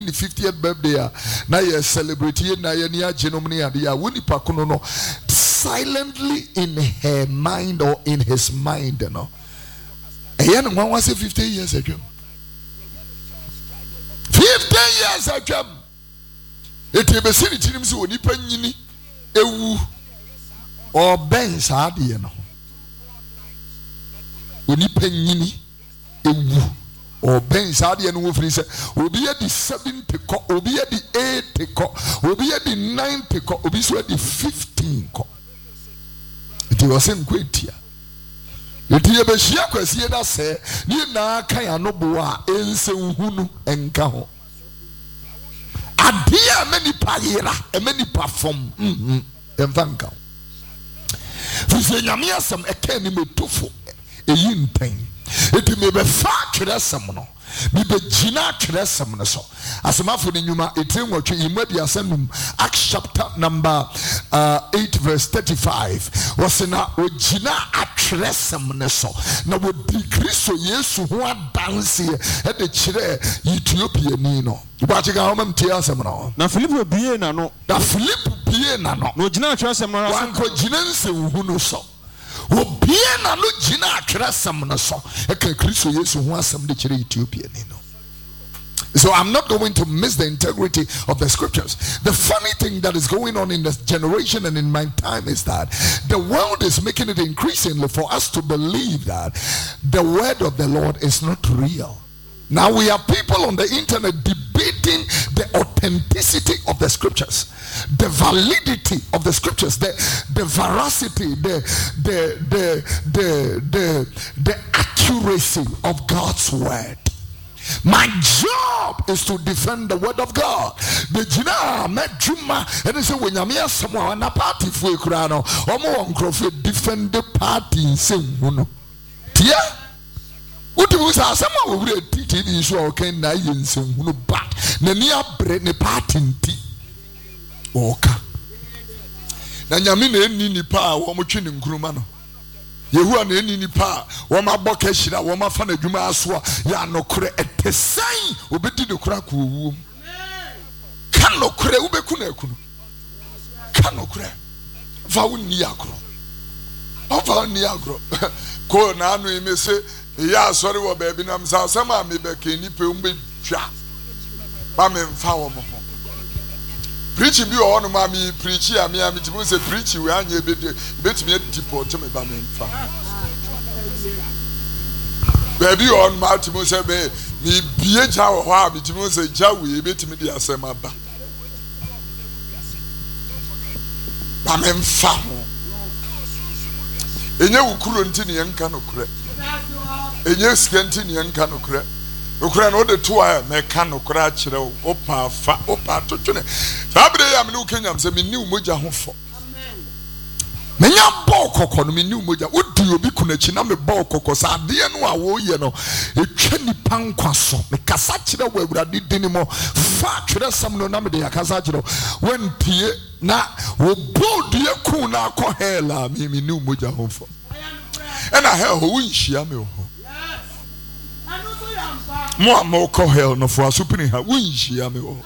the 50th birthday na ye celebrate na ye ni agenom ni ade ya woni pakono no silently in her mind or in his mind no eya no wan say 50 years atwam 50 years atwam eti be sini tinim se oni pa nyini ewu o ben sa ade no oni pa nyini ewu or ben sadia no free say obi e di 70 ko obi e di 80 ko obi e di 90 ko obi so di 15 ko it was in kwetia eti e be hia kwasi da se ni na kan anobo a ense nhunu enka ho ade a mani payira e mani perform emfanka fi nyame asem e kan ni metofo eyi ntan eti me be fa twerɛsɛm no me be gina twerɛsɛm no so asemafo ne nyuma etin wɔtwe imadi asanum Acts chapter number 8 verse 35 wasena ogina atwerɛsɛm no so na wo di Kristo Yesu ho adanse e de kyerɛ Ethiopia ni no ba che ga ho mam tie asɛm no na Philip bie na no na Philip bie na no no gina atwerɛsɛm no wan ko gina nsɛm no so obie na no gina atwerɛsɛm no so e ka Kristo Yesu ho asɛm de kyerɛ Ethiopia ni no. So I'm not going to miss the integrity of the scriptures. The funny thing that is going on in this generation and in my time is that the world is making it increasingly for us to believe that the word of the Lord is not real. Now we have people on the internet debating the authenticity of the scriptures, the validity of the scriptures, the veracity, the accuracy of God's word. My job is to defend the word of God. The jina mejuma and say when yamia someone na party fu ekura no omo onkrofo defend the party nsem no. Tia uti usa sama we wure titi bi so o ken na nsem no bad. Na ni abre ne party nti. Oka. Na nyame na eni nipa a wo mo twe ne nkuruma no. Yehua na eni nipa wo ma boka hira wo ma fa na dwuma aso ya nokore etesan obedi de kura ko owuom kan nokore ubeku na ekunu kan nokore va wonni agro va wonni agro ko na anu ime se ya sorry wo ba bi na msa sama me be ke nipa umbe twa ba me mfa wo mo preaching bi o no ma mi preach ya mi timu se preach we anya betimi deport me ba me mfa baby on ma timu se be mi bie ja wo ha mi timu se ja we betimi di asema ba ba me mfa ho enye wukuro nti ne yanka no kure enye skenti ne yanka no kure okura no de to a me ka no kura kire opa fa opa to twene fabre ya me no kenyam se me ni umoja ho fo amen menya bo kokko no me ni umoja odi obi kunachi na me bo kokko sa de no a wo ye no etwa nipa nkwa so me kasa kire wo awurade dini mo fa kire sam no na me de yakasa kire wentie na wo bodie ku na akọ hela me ni umoja ho fo ena he ho wunhia me ho mo amoko hell no for asupini ha winhia me ho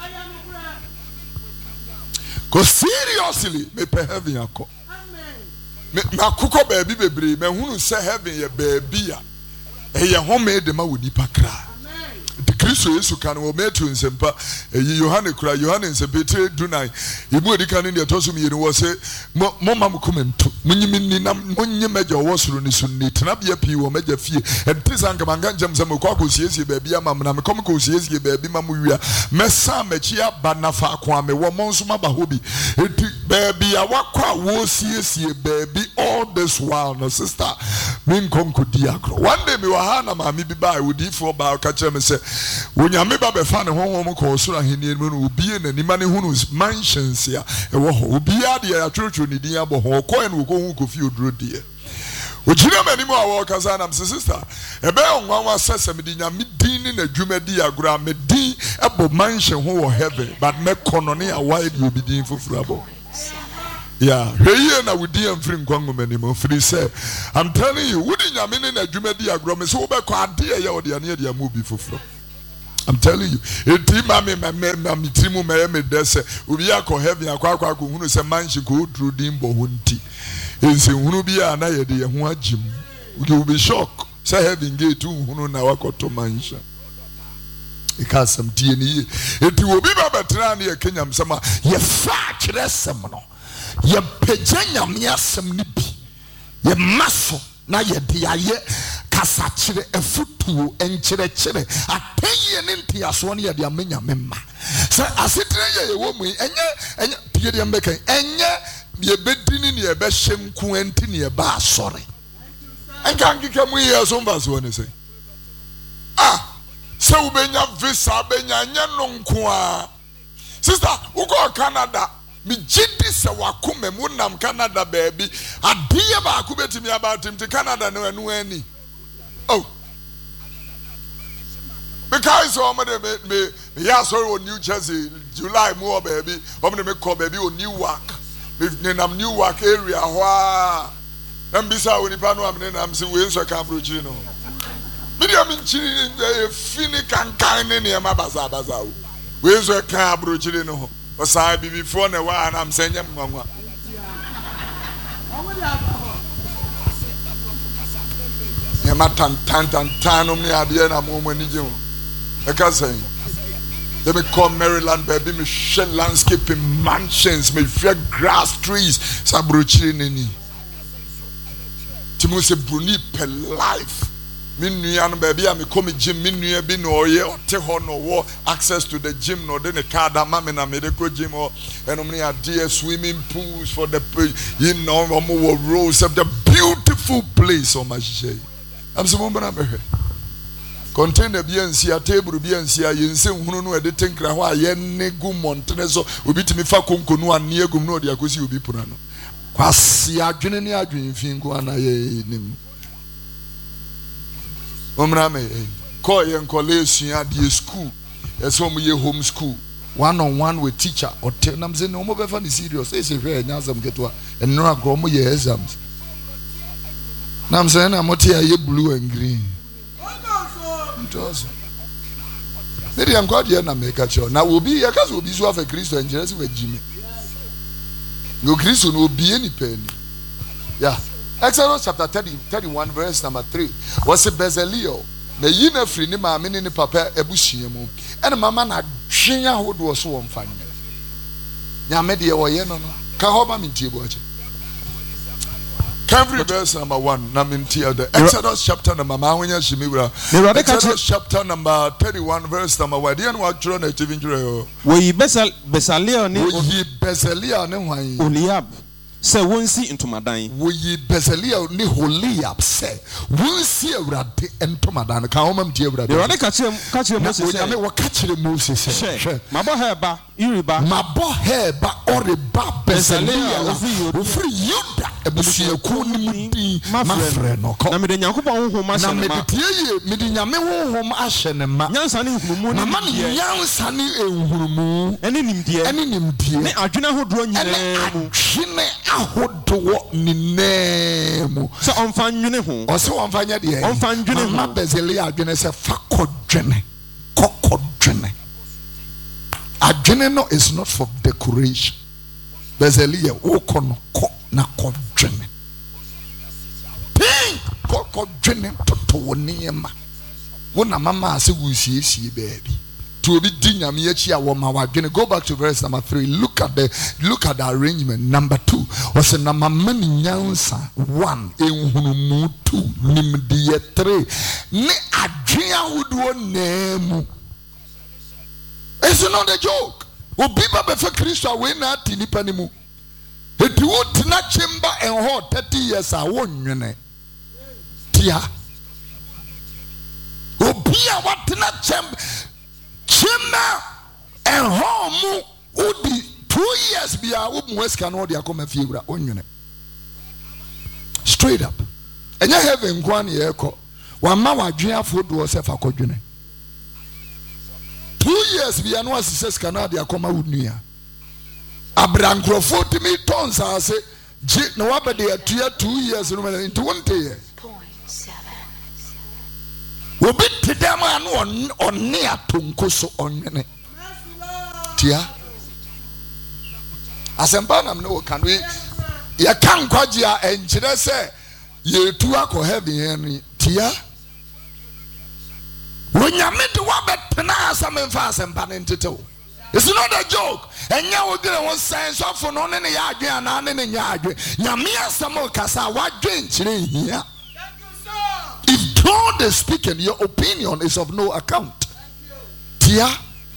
ko seriously me pe heaven akọ me akoko baabi bebre me hunu se heaven ye baabi a eye home de ma woni pakra de Kristo Yesu kan wo Matthew nsempa Yohane kura Yohane nsempete dunai ibu edika ne de toso mi wo se mo mam komento munyimini na munyimeja wo soro ni sunni tenabia pi wo meja fie entizanga manga njam sam ko akosiesie baabi ama na me kom ko osiesie baabi ma mu wia mesa machi aba na fa kwa me wo monso ma ba hobi enti baabi a wakwa wo siesie baabi all this while no sister min konko diakro one day me wa ha na ma mi bi ba wodi fo ba ka kire me se wonyame ba be fa ne honhom ko osoro ahenie mu no obie na nima ne hunu mansions ya e wo ho obia de ya twotwo ne din abo ho ko en wo ko hu ko fi oduro die ojina mani mu a wo kasa na sister ebe onwanwa sesem di nyame din ne adwuma di agora me din ebo mansion ho wo heaven but me kono ne a wide obi din foforo abo. Yeah, here na we dey amfiri nkwango mani mo free say I'm telling you wudi nyame ne adwuma di agora me so wo be ko ade ye wo de ane de amobi foforo I'm telling you. Eti mami timu me dese. Ubi ako heaven akwa hunu se manchi go through dimbo hunti. Ense hunu biya na yede ye ho agim. You will be shocked. Say heaven gate hunu na wakoto mancha. Ikasam tie ni. Eti obi ba betra na ye Kenya msama ye fa kire sem no. Ye pejanya me asem ni bi. Ye maso na ye de aye kasa kire efutuo enkyere ateye ne ntiaso ne ye de amenya memma se asetre ye wo mu enye pie de mbeka enye ye bedini ne ye be hyemku enti ne ye ba asore enka nkika mu ye so mba so ne se se u benya visa benya nye no nko a sister u go Canada mi jidi se wakome mu nam Canada baby adiye ba ku betimi abatim ti Canada no anu ani. Oh, because me sorry on New Jersey, July more baby. Me call baby on Newark. Me nam Newark area. Wow. I'm beside when you pano. I'm saying we so can't bridge no. Me dey am chini fini kan ni ma baza. We so can't bridge no. Osai bi before na wa na am saying nwa. Tantano me adie na mo mani je ho e ka say let me come Maryland baby me share landscaping mansions me fair grass trees sabrochiri neni timo se bruni per life me nua no baby a me come gym me nua bi no oye ote ho no wo access to the gym no de ne car da ma me na me de ko gym o enom ne adie swimming pools for the omo rows of the beautiful place on my shey. I'm so mumba na behe. Container biansia table biansia yense hunu no ede tenkra ho aye ne gu montene so obi timi fa konkonu ane agum no de akosi obi puna no. Kwasi adwene ne adwen finko ana ye nim. Omra me call yen college the school. Eso mo ye home school. One on one with teacher or tell nam say no mo be fa ni serious. Say hwe nyazam keto a eno agro mo ye exams. Now I'm saying I'm here blue and green. Maybe I'm God here na make a show. Now we'll be here because we'll be so of a Christian and just with Jimmy. No Christian will be any penny. Yeah. Exodus chapter 31 verse number 3. Was a Bezaleel. The yina free ni ma mini ni papa ebusiemu. And mama na chinya who was so on fine. Nyamedi or yeno no. Kahoba minti boche. Every verse number 1, the Exodus chapter number Exodus chapter number 31 verse number 1. Dian wa tro na TV njure. Wo yi Bezaleel ni Oliab se wonsi ntomadan. Wo yi Bezaleel ni Oliab se wonsi awrade ntomadan. Ka homa mtie awrade. Awrade ka kire Moses se. Wo ka kire Moses se. Mabo heba Iriba. Mabo heba Oriba Bezaleel ofri Yuda. Ebusuaku ni mudi mafre no ko. Na me de Nyankopɔn honhom ahye ne ma. Na me de ye me de Nyame honhom ahye ne ma. Nyansa ne nhunumu ni. Na ma nyansa ne enhunumu. Ene nimdie. Ne adwene ahodo nyinaa mu. Adwene ahodo nyinaa so onfa nwene ho. O se onfa nya de. Onfa nwene ho. Ma Bezaleel adwene se fa kodwene. Kokodwene. Adwene no is not for decoration. Bezaleel okono ko na kodwene. Kodwene toto niema. Wona mama ase wusiesie baby. To be dinyame achi a wo ma wadwene. Go back to verse number 3. Look at the arrangement. Number 2. Was na mama ni nyansa 1 enhunumu 2 nimdiye 3 ne adwea hodo nemu. It's not a joke. Obi ba be fa Kristo we na tinipa ni mu. Eti wo tina chamber and hall 30 years a wonwene. Tia. Obi a watina chamber and hall mu odi 2 years bia wo mu weska no de akoma fiewura onwene. Straight up. Enya heaven kwan ye ko. Wa ma wadwen afodo o se fa kodwene. 2 years bia no asise ska na de akoma wunua. Abrankrofo timi tons ase na wabede atua 2 years no into 1 year. Obi te them and on near Tunkoso on mene. Tia. Asempanam no can we ya kan kwajia enchire se ye tu akọ heaven Henry tia. When you meet the wabetena asamemfa asempane ntete. It's not a joke. And now we get one sense of for no ne ya adwen na ne nya adwen. Nyame asamo kasa wadwen chire hia. If God is speaking, your opinion is of no account. Tia.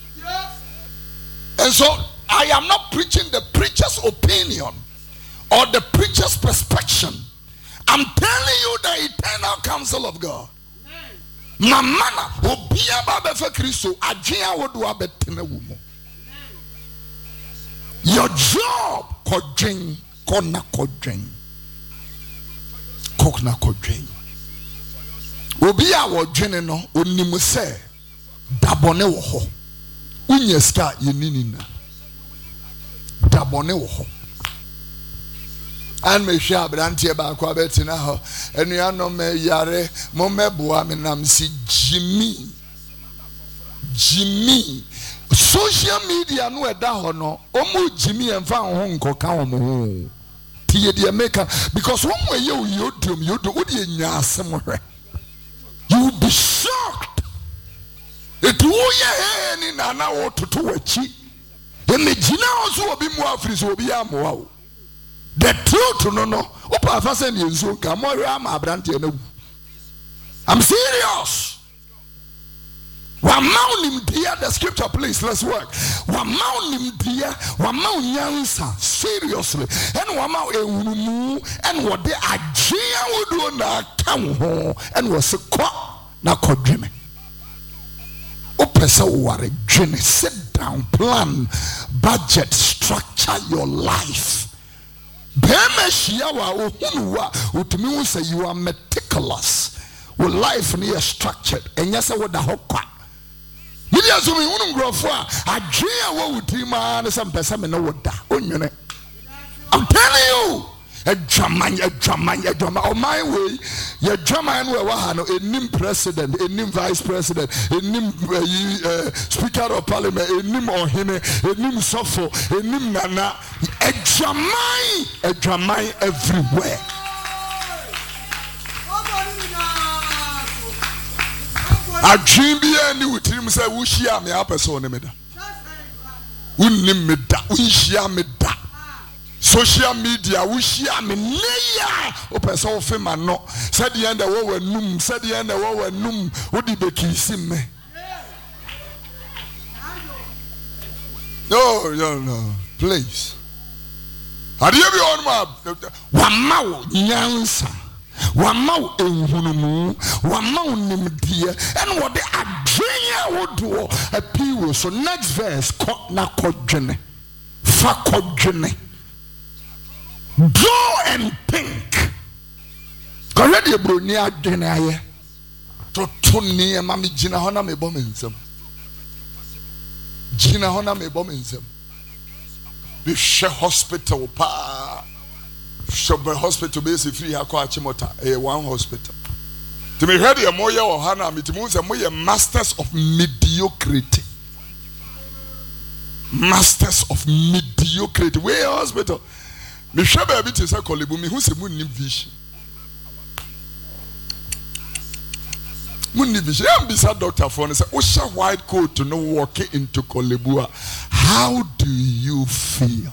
And so I am not preaching the preacher's opinion or the preacher's perspective. I'm telling you the eternal counsel of God. Mamana obia baba fe Kristo adwen awodo abetena wo mo. Your job kodwen kona kodwen. Kokna kodwen. Obi a wodwene no onim se dabone wo ho. Unye ska yeninina. Dabone wo ho. An me hwa abrantie ba kwa betina ho. Enuano me yare mo meboa me nam si Jimmy. Social media no eda ho no. Omo Jimmy emfa ho nkoka wo mo ho. Tie de make because one way you do odi enya asem hwe. You will be shocked. It woye ni nana wo toto wachi. Emegina oso obi mu afiri so obi amoa wo. The truth no. Opa fa se ni enso ka mo hwe ama abrante na wu. I'm serious. Wamaunim dia the scripture please let's work. Wamaunim dia wamau nyansa seriously. And wamau ewumu and what they agea wodo na kan ho and was kwa na kodweme. Opesa ware dwene sit down plan budget structure your life. Bema shia wa ohunu wa utumi hu say you are meticulous. With life near structured and yes what the hokwa. I'm telling you, a drama. On my way, your drama and a nim president, a nim vice president, a nim speaker of parliament, a nim or him, a nim sofo, a nim nana, a drama everywhere. A dream be any with him say we share me up so ne meda. Unnim meda, we share me da. Social media we share me neya. O person fe ma no. Said the end wo wanum, said the end wo wanum, wo di be kisim me. No. Please. Had you be on my wamau nyansa. Wamau enhunumu, wamau nimdia, and what the adrenia would do a piwo. So next verse, na kodjene, fa kodjene, draw and think. Already a brunia denaye, to tuni and mammy Gina Hona me bombing. Gina Hona me bombing. The share hospital pa. Shobe hospital base free akwa chimota one hospital. To me heard a moya or hana me to move a masters of mediocrity. Masters of mediocrity. Where hospital? Me shabe a bit is a kolebu me who's a moon vision. Moon vision. I'm beside Dr. Fon say Osha white coat to no walking into Kolebua. How do you feel?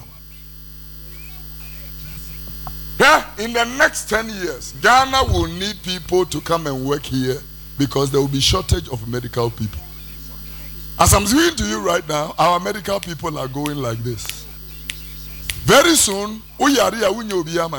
Yeah, in the next 10 years, Ghana will need people to come and work here because there will be shortage of medical people. As I'm speaking to you right now, our medical people are going like this. Very soon,